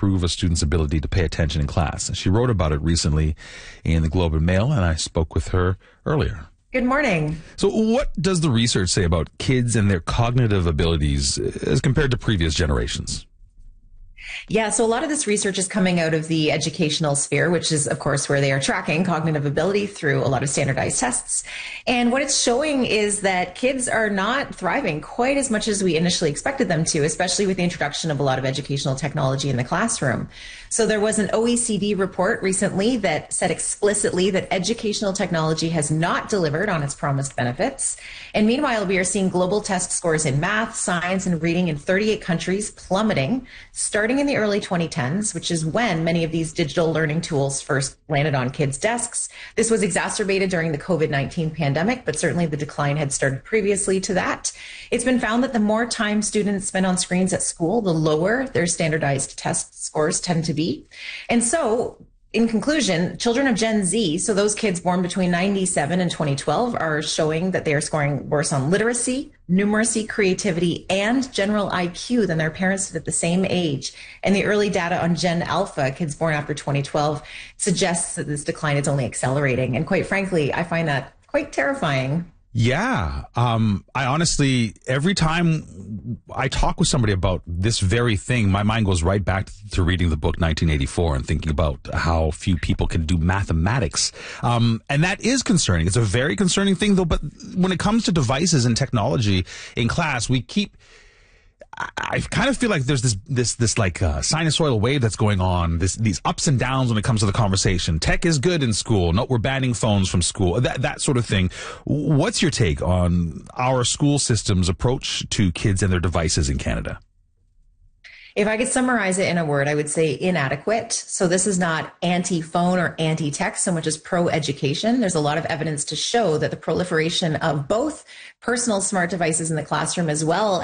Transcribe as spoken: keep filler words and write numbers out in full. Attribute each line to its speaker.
Speaker 1: improve a student's ability to pay attention in class. And she wrote about it recently in the Globe and Mail, and I spoke with her earlier.
Speaker 2: Good morning.
Speaker 1: So what does the research say about kids and their cognitive abilities as compared to previous generations?
Speaker 2: Yeah, so a lot of this research is coming out of the educational sphere, which is, of course, where they are tracking cognitive ability through a lot of standardized tests. And what it's showing is that kids are not thriving quite as much as we initially expected them to, especially with the introduction of a lot of educational technology in the classroom. So there was an O E C D report recently that said explicitly that educational technology has not delivered on its promised benefits. And meanwhile, we are seeing global test scores in math, science, and reading in thirty-eight countries plummeting, starting in the early twenty tens, which is when many of these digital learning tools first landed on kids' desks. This was exacerbated during the COVID nineteen pandemic, but certainly the decline had started previously to that. It's been found that the more time students spend on screens at school, the lower their standardized test scores tend to be. And so, in conclusion, children of Gen Z, so those kids born between ninety-seven and twenty twelve, are showing that they are scoring worse on literacy, numeracy, creativity, and general I Q than their parents did at the same age. And the early data on Gen Alpha, kids born after twenty twelve, suggests that this decline is only accelerating. And quite frankly, I find that quite terrifying.
Speaker 1: Yeah. Um, I honestly, every time I talk with somebody about this very thing, my mind goes right back to reading the book nineteen eighty-four and thinking about how few people can do mathematics. Um, and that is concerning. It's a very concerning thing, though. But when it comes to devices and technology in class, we keep... I kind of feel like there's this, this, this like uh, sinusoidal wave that's going on, this, these ups and downs when it comes to the conversation. Tech is good in school. No, we're banning phones from school, that, that sort of thing. What's your take on our school system's approach to kids and their devices in Canada?
Speaker 2: If I could summarize it in a word, I would say inadequate. So this is not anti-phone or anti-tech so much as pro-education. There's a lot of evidence to show that the proliferation of both personal smart devices in the classroom as well